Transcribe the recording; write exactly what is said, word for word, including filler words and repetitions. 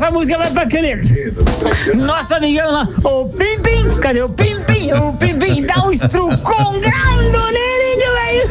essa música vai pra aquele nosso amigão lá, o Pimpim. Cadê o Pimpim? O Pimpim dá um estrucongado nele, velho.